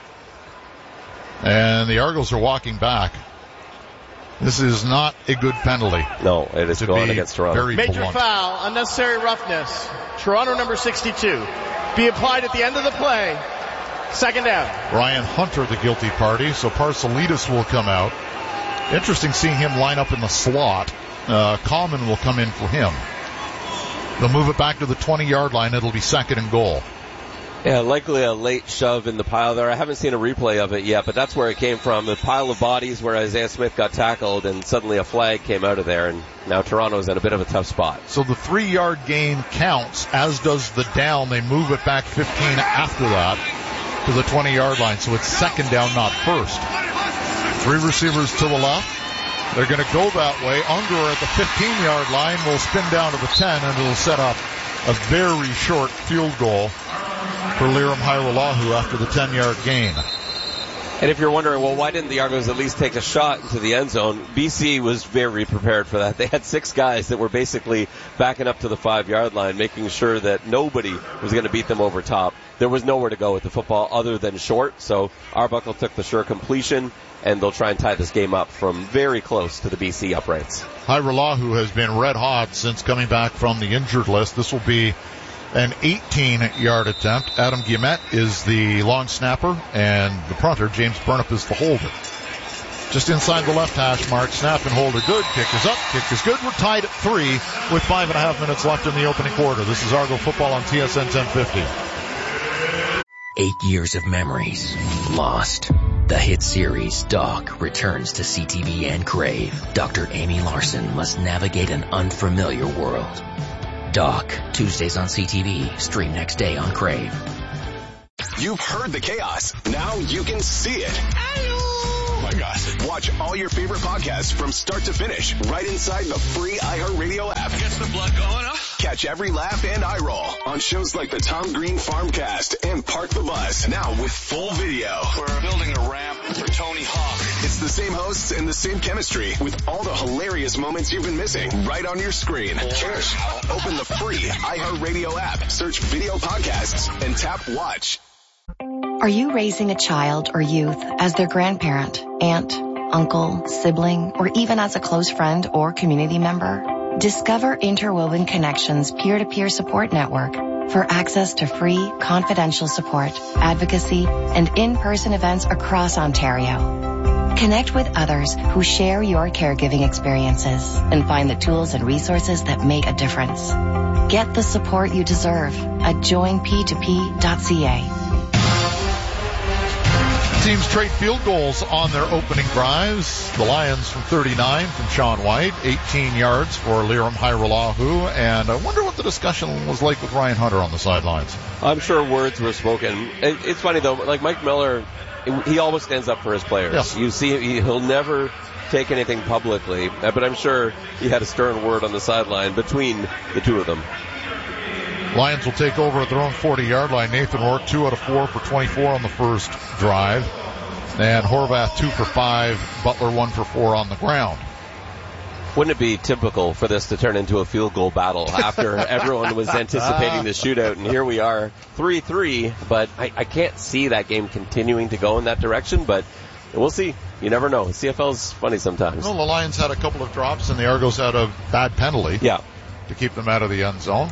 And the Argos are walking back. This is not a good penalty. No, it is going against Toronto. Very Major blunt. foul, unnecessary roughness. Toronto number sixty-two. Be applied at the end of the play. Second down. Ryan Hunter, the guilty party, so Parcelidis will come out. Interesting seeing him line up in the slot. Uh, Common will come in for him. They'll move it back to the twenty-yard line. It'll be second and goal. Yeah, likely a late shove in the pile there. I haven't seen a replay of it yet, but that's where it came from. The pile of bodies where Isaiah Smith got tackled, and suddenly a flag came out of there, and now Toronto's in a bit of a tough spot. So the three-yard gain counts, as does the down. They move it back fifteen after that to the twenty-yard line, so it's second down, not first. Three receivers to the left. They're going to go that way. Ungerer at the fifteen-yard line will spin down to the ten, and it'll set up a very short field goal for Liram Hairolahu after the ten-yard gain. And if you're wondering, well, why didn't the Argos at least take a shot into the end zone? B C was very prepared for that. They had six guys that were basically backing up to the five-yard line, making sure that nobody was going to beat them over top. There was nowhere to go with the football other than short, so Arbuckle took the sure completion, and they'll try and tie this game up from very close to the B C uprights. Hairolahu has been red hot since coming back from the injured list. This will be an eighteen-yard attempt. Adam Guillemette is the long snapper, and the punter, James Burnup, is the holder. Just inside the left hash mark, snap and holder good. Kick is up, kick is good. We're tied at three with five and a half minutes left in the opening quarter. This is Argo football on T S N ten fifty. Eight years of memories lost. The hit series Doc returns to C T V and Crave. Doctor Amy Larson must navigate an unfamiliar world. Doc, Tuesdays on C T V, stream next day on Crave. You've heard the chaos. Now you can see it. Oh my gosh. Watch all your favorite podcasts from start to finish right inside the free iHeartRadio app. Gets the blood going, huh? Catch every laugh and eye roll on shows like the Tom Green Farmcast and Park the Bus. Now with full video. We're building a ramp for Tony Hawk. It's the same hosts and the same chemistry with all the hilarious moments you've been missing right on your screen. Cheers. Open the free iHeartRadio app, search video podcasts, and tap watch. Are you raising a child or youth as their grandparent, aunt, uncle, sibling, or even as a close friend or community member? Discover Interwoven Connections peer-to-peer support network for access to free, confidential support, advocacy, and in-person events across Ontario. Connect with others who share your caregiving experiences and find the tools and resources that make a difference. Get the support you deserve at join p two p dot c a. Teams trade field goals on their opening drives. The Lions from thirty-nine from Sean White, eighteen yards for Liram Hairolahu, and I wonder what the discussion was like with Ryan Hunter on the sidelines. I'm sure words were spoken. It's funny though, like Mike Miller, he always stands up for his players. Yes. You see, he'll never take anything publicly, but I'm sure he had a stern word on the sideline between the two of them. Lions will take over at their own forty-yard line. Nathan Rourke, two out of four for twenty-four on the first drive. And Horvath, two for five. Butler, one for four on the ground. Wouldn't it be typical for this to turn into a field goal battle after everyone was anticipating the shootout? And here we are, three three. But I, I can't see that game continuing to go in that direction, but we'll see. You never know. C F L's funny sometimes. Well, the Lions had a couple of drops, and the Argos had a bad penalty. Yeah. To keep them out of the end zone.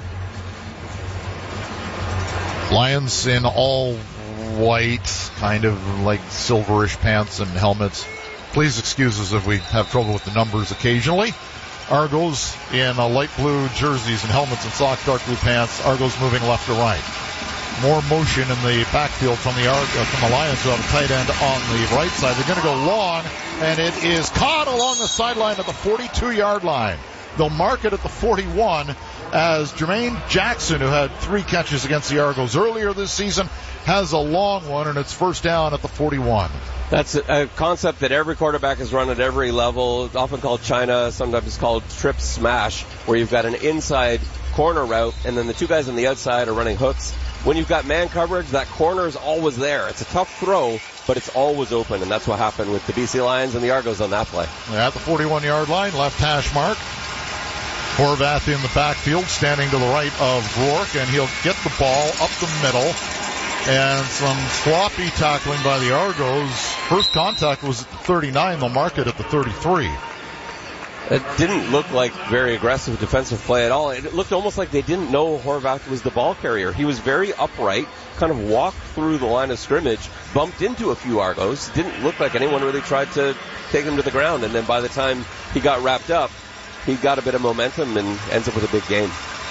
Lions in all white, kind of like silverish pants and helmets. Please excuse us if we have trouble with the numbers occasionally. Argos in uh, light blue jerseys and helmets and socks, dark blue pants. Argos moving left to right. More motion in the backfield from the Ar- uh, from the Lions who have a tight end on the right side. They're going to go long, and it is caught along the sideline at the forty-two-yard line. They'll mark it at the forty-one as Jermaine Jackson, who had three catches against the Argos earlier this season, has a long one, and it's first down at the forty-one. That's a concept that every quarterback has run at every level. It's often called China, sometimes called trip smash, where you've got an inside corner route, and then the two guys on the outside are running hooks. When you've got man coverage, that corner is always there. It's a tough throw, but it's always open, and that's what happened with the B C Lions and the Argos on that play. At the forty-one-yard line, left hash mark. Horvath in the backfield, standing to the right of Rourke, and he'll get the ball up the middle. And some sloppy tackling by the Argos. First contact was at the thirty-nine. They'll mark it at the thirty-three. It didn't look like very aggressive defensive play at all. It looked almost like they didn't know Horvath was the ball carrier. He was very upright, kind of walked through the line of scrimmage, bumped into a few Argos. Didn't look like anyone really tried to take him to the ground. And then by the time he got wrapped up, he got a bit of momentum and ends up with a big game.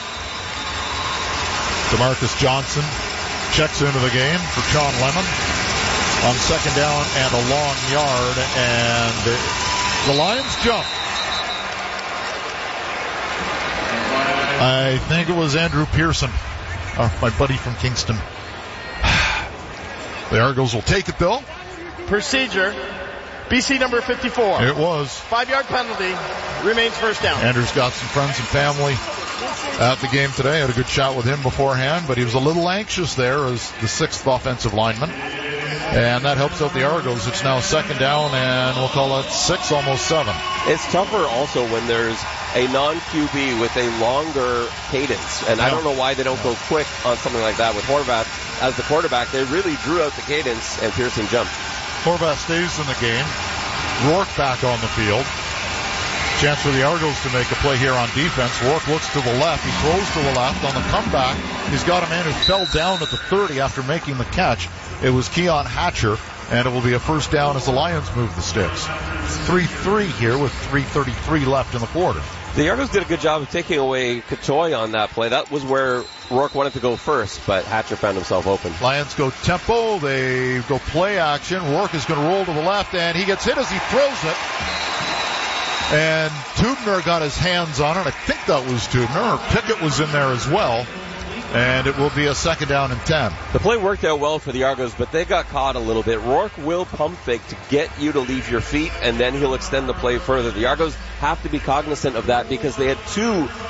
DeMarcus Johnson checks into the game for Sean Lemon on second down and a long yard, and the Lions jump. I think it was Andrew Pearson, uh, my buddy from Kingston. The Argos will take it, though. Procedure. B C number fifty-four. It was. Five-yard penalty. Remains first down. Andrew's got some friends and family at the game today. Had a good chat with him beforehand, but he was a little anxious there as the sixth offensive lineman. And that helps out the Argos. It's now second down, and we'll call it six, almost seven. It's tougher also when there's a non-Q B with a longer cadence. And yeah. I don't know why they don't go quick on something like that. With Horvath as the quarterback, they really drew out the cadence, and Pearson jumped. Horvath stays in the game. Rourke back on the field. Chance for the Argos to make a play here on defense. Rourke looks to the left. He throws to the left. On the comeback, he's got a man who fell down at the thirty after making the catch. It was Keon Hatcher, and it will be a first down as the Lions move the sticks. three three here with three thirty-three left in the quarter. The Argos did a good job of taking away Katoy on that play. That was where Rourke wanted to go first, but Hatcher found himself open. Lions go tempo. They go play action. Rourke is going to roll to the left, and he gets hit as he throws it. And Tubner got his hands on it. I think that was Tubner. Or Pickett was in there as well. And it will be a second down and ten. The play worked out well for the Argos, but they got caught a little bit. Rourke will pump fake to get you to leave your feet, and then he'll extend the play further. The Argos have to be cognizant of that because they had two